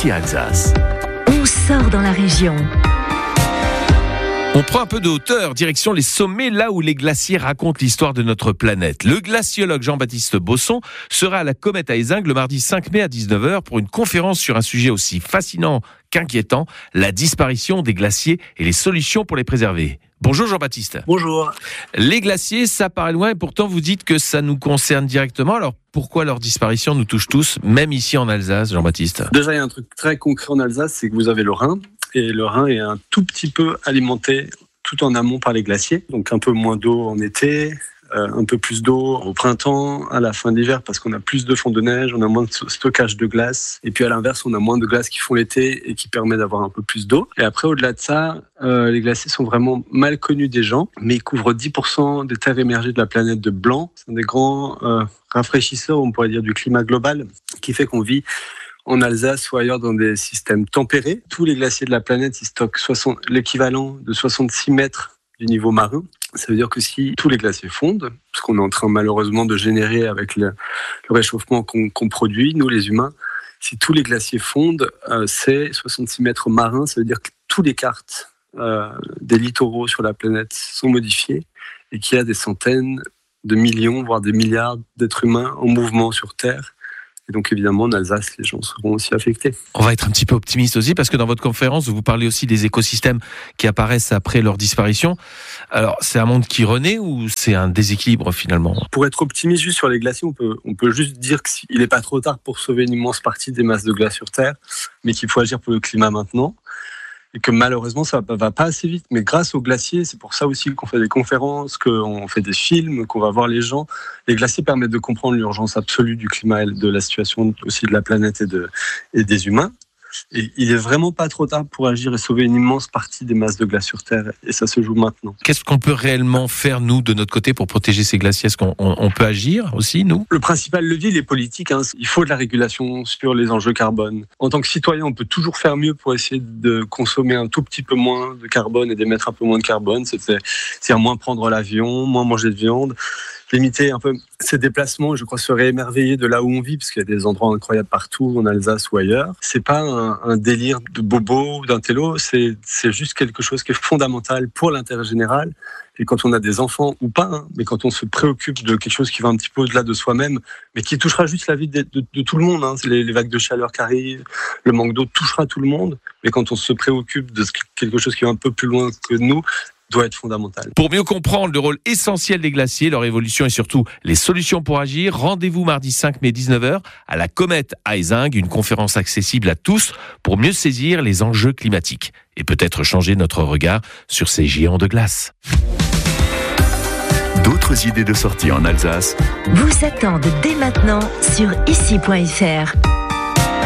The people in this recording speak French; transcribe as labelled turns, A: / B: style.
A: Ici Alsace.
B: On sort dans la région.
C: On prend un peu de hauteur, direction les sommets, là où les glaciers racontent l'histoire de notre planète. Le glaciologue Jean-Baptiste Bosson sera à la Comète à Ézingues le mardi 5 mai à 19h pour une conférence sur un sujet aussi fascinant qu'inquiétant, la disparition des glaciers et les solutions pour les préserver. Bonjour Jean-Baptiste.
D: Bonjour.
C: Les glaciers, ça paraît loin et pourtant vous dites que ça nous concerne directement. Alors pourquoi leur disparition nous touche tous, même ici en Alsace, Jean-Baptiste ?
D: Déjà, il y a un truc très concret en Alsace, c'est que vous avez le Rhin. Et le Rhin est un tout petit peu alimenté tout en amont par les glaciers. Donc un peu moins d'eau en été, un peu plus d'eau au printemps, à la fin de l'hiver, parce qu'on a plus de fonds de neige, on a moins de stockage de glace. Et puis à l'inverse, on a moins de glace qui font l'été et qui permet d'avoir un peu plus d'eau. Et après, au-delà de ça, les glaciers sont vraiment mal connus des gens, mais ils couvrent 10% des terres émergées de la planète de blanc. C'est un des grands rafraîchisseurs, on pourrait dire, du climat global, qui fait qu'on vit en Alsace ou ailleurs dans des systèmes tempérés. Tous les glaciers de la planète, ils stockent l'équivalent de 66 mètres du niveau marin. Ça veut dire que si tous les glaciers fondent, ce qu'on est en train malheureusement de générer avec le réchauffement qu'on produit, nous les humains, si tous les glaciers fondent, c'est 66 mètres marins. Ça veut dire que toutes les cartes des littoraux sur la planète sont modifiées et qu'il y a des centaines de millions, voire des milliards d'êtres humains en mouvement sur Terre. Et donc évidemment, en Alsace, les gens seront aussi affectés.
C: On va être un petit peu optimiste aussi, parce que dans votre conférence, vous parlez aussi des écosystèmes qui apparaissent après leur disparition. Alors, c'est un monde qui renaît ou c'est un déséquilibre finalement ?
D: Pour être optimiste juste sur les glaciers, on peut juste dire qu'il n'est pas trop tard pour sauver une immense partie des masses de glace sur Terre, mais qu'il faut agir pour le climat maintenant. Et que malheureusement, ça va pas assez vite. Mais grâce aux glaciers, c'est pour ça aussi qu'on fait des conférences, qu'on fait des films, qu'on va voir les gens. Les glaciers permettent de comprendre l'urgence absolue du climat et de la situation aussi de la planète et des humains. Et il est vraiment pas trop tard pour agir et sauver une immense partie des masses de glace sur Terre. Et ça se joue maintenant.
C: Qu'est-ce qu'on peut réellement faire, nous, de notre côté, pour protéger ces glaciers ? Est-ce qu'on peut agir aussi, nous ?
D: Le principal levier, il est politique. Il faut de la régulation sur les enjeux carbone. En tant que citoyen, on peut toujours faire mieux pour essayer de consommer un tout petit peu moins de carbone et d'émettre un peu moins de carbone. C'est-à-dire moins prendre l'avion, moins manger de viande, limiter un peu ses déplacements, je crois, se réémerveiller de là où on vit, parce qu'il y a des endroits incroyables partout, en Alsace ou ailleurs. C'est pas un délire de bobo ou d'un télo, c'est juste quelque chose qui est fondamental pour l'intérêt général. Et quand on a des enfants ou pas, mais quand on se préoccupe de quelque chose qui va un petit peu au-delà de soi-même, mais qui touchera juste la vie de tout le monde, c'est les vagues de chaleur qui arrivent, le manque d'eau touchera tout le monde, mais quand on se préoccupe de quelque chose qui va un peu plus loin que nous, doit être fondamental.
C: Pour mieux comprendre le rôle essentiel des glaciers, leur évolution et surtout les solutions pour agir, rendez-vous mardi 5 mai 19h à la Comète à Ézingues, une conférence accessible à tous pour mieux saisir les enjeux climatiques et peut-être changer notre regard sur ces géants de glace.
A: D'autres idées de sortie en Alsace
B: Vous attendent dès maintenant sur ici.fr.